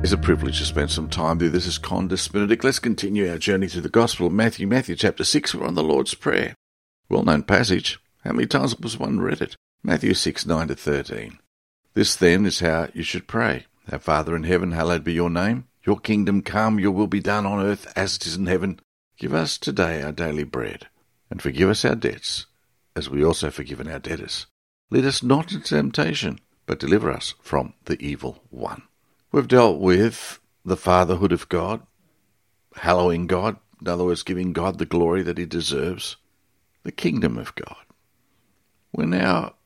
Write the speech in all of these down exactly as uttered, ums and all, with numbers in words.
It's a privilege to spend some time there. This is Condis Benedict. Let's continue our journey through the Gospel of Matthew. Matthew chapter six, we're on the Lord's Prayer. Well-known passage. How many times has one read it? Matthew six, nine to thirteen. This then is how you should pray. Our Father in heaven, hallowed be your name. Your kingdom come, your will be done on earth as it is in heaven. Give us today our daily bread, and forgive us our debts, as we also forgiven our debtors. Lead us not into temptation, but deliver us from the evil one. We've dealt with the fatherhood of God, hallowing God, in other words, giving God the glory that he deserves, the kingdom of God. We now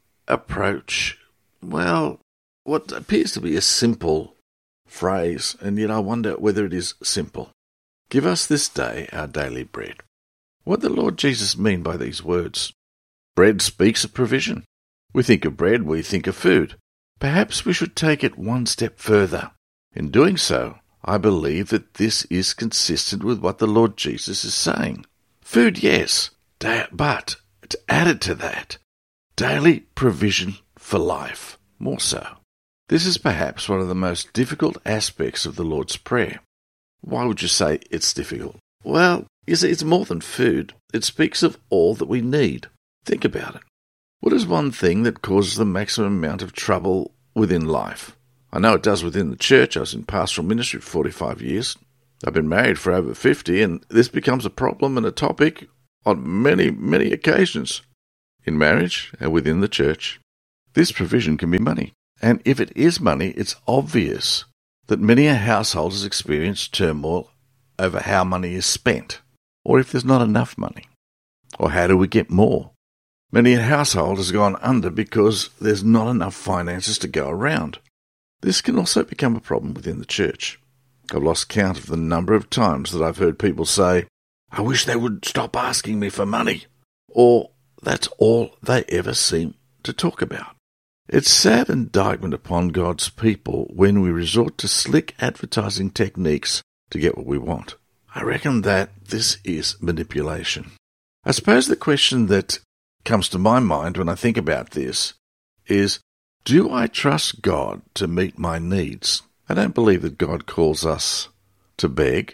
approach, well, what appears to be a simple phrase, and yet I wonder whether it is simple. Give us this day our daily bread. What did the Lord Jesus mean by these words? Bread speaks of provision. We think of bread, we think of food. Perhaps we should take it one step further. In doing so, I believe that this is consistent with what the Lord Jesus is saying. Food, yes, but added to that, daily provision for life, more so. This is perhaps one of the most difficult aspects of the Lord's Prayer. Why would you say it's difficult? Well, you see, it's more than food. It speaks of all that we need. Think about it. What is one thing that causes the maximum amount of trouble within life? I know it does within the church. I was in pastoral ministry for forty-five years. I've been married for over fifty, and this becomes a problem and a topic on many, many occasions in marriage and within the church. This provision can be money. And if it is money, it's obvious that many households experience turmoil over how money is spent, or if there's not enough money, or how do we get more. Many a household has gone under because there's not enough finances to go around. This can also become a problem within the church. I've lost count of the number of times that I've heard people say, I wish they would stop asking me for money, or that's all they ever seem to talk about. It's sad indictment upon God's people when we resort to slick advertising techniques to get what we want. I reckon that this is manipulation. I suppose the question that comes to my mind when I think about this is, do I trust God to meet my needs? I don't believe that God calls us to beg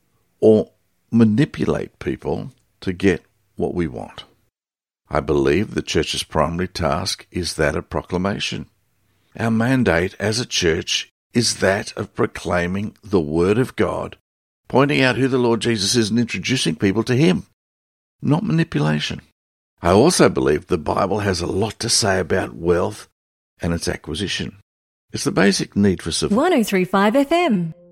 or manipulate people to get what we want. I believe the church's primary task is that of proclamation. Our mandate as a church is that of proclaiming the Word of God, pointing out who the Lord Jesus is and introducing people to Him, not manipulation. I also believe the Bible has a lot to say about wealth and its acquisition. It's the basic need for survival. one oh three point five F M